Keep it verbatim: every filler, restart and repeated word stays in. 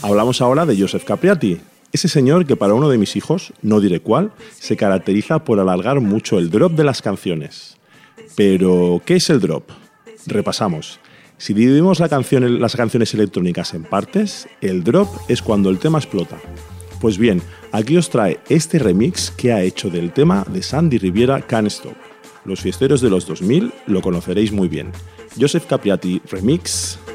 Hablamos ahora de Joseph Capriati, ese señor que para uno de mis hijos, no diré cuál, se caracteriza por alargar mucho el drop de las canciones. Pero, ¿qué es el drop? Repasamos. Si dividimos la canción, las canciones electrónicas en partes, el drop es cuando el tema explota. Pues bien, aquí os trae este remix que ha hecho del tema de Sandy Riviera, Can't Stop. Los fiesteros de los dos mil lo conoceréis muy bien. Joseph Capriati Remix.